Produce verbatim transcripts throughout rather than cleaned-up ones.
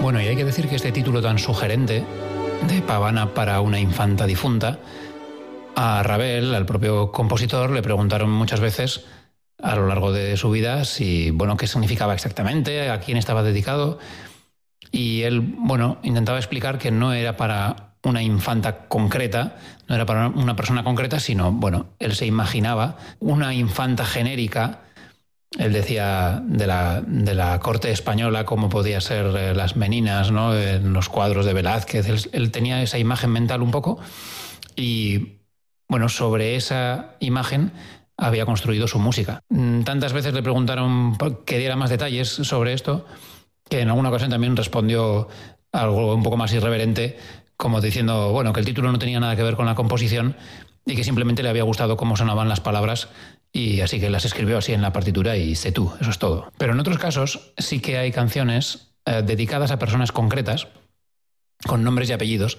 Bueno, y hay que decir que este título tan sugerente de Pavana para una infanta difunta, a Ravel, al propio compositor, le preguntaron muchas veces a lo largo de su vida si, bueno, qué significaba exactamente, a quién estaba dedicado. Y él, bueno, intentaba explicar que no era para una infanta concreta, no era para una persona concreta, sino, bueno, él se imaginaba una infanta genérica. Él decía de la, de la corte española, como podía ser eh, las meninas, ¿no?, en los cuadros de Velázquez. Él, él tenía esa imagen mental un poco y, bueno, sobre esa imagen había construido su música. Tantas veces le preguntaron que diera más detalles sobre esto, que en alguna ocasión también respondió algo un poco más irreverente, como diciendo, bueno, que el título no tenía nada que ver con la composición y que simplemente le había gustado cómo sonaban las palabras, y así que las escribió así en la partitura y sé tú, eso es todo. Pero en otros casos sí que hay canciones eh, dedicadas a personas concretas, con nombres y apellidos,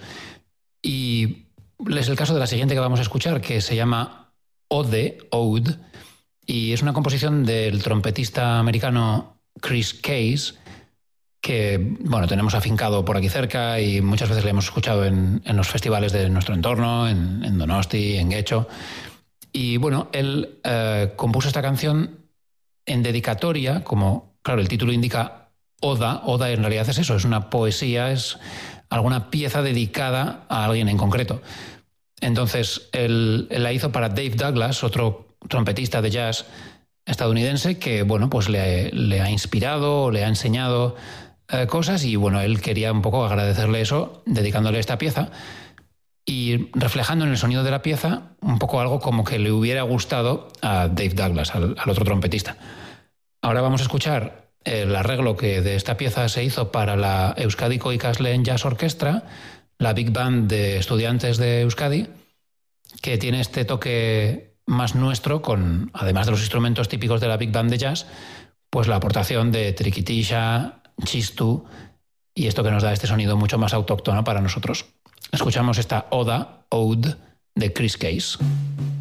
y es el caso de la siguiente que vamos a escuchar, que se llama Ode, Ode, y es una composición del trompetista americano Chris Case, que, bueno, tenemos afincado por aquí cerca y muchas veces le hemos escuchado en, en los festivales de nuestro entorno, en, en Donosti, en Guecho. Y, bueno, él eh, compuso esta canción en dedicatoria, como, claro, el título indica oda. Oda en realidad es eso, es una poesía, es alguna pieza dedicada a alguien en concreto. Entonces, él, él la hizo para Dave Douglas, otro trompetista de jazz estadounidense que, bueno, pues le, le ha inspirado, le ha enseñado eh, cosas, y, bueno, él quería un poco agradecerle eso, dedicándole esta pieza y reflejando en el sonido de la pieza un poco algo como que le hubiera gustado a Dave Douglas, al, al otro trompetista. Ahora vamos a escuchar el arreglo que de esta pieza se hizo para la Euskadiko Ikasleen Jazz Orchestra, la Big Band de estudiantes de Euskadi, que tiene este toque más nuestro, con, además de los instrumentos típicos de la Big Band de jazz, pues la aportación de triquitisha, chistu, y esto que nos da este sonido mucho más autóctono para nosotros. Escuchamos esta oda, ode, de Chris Case.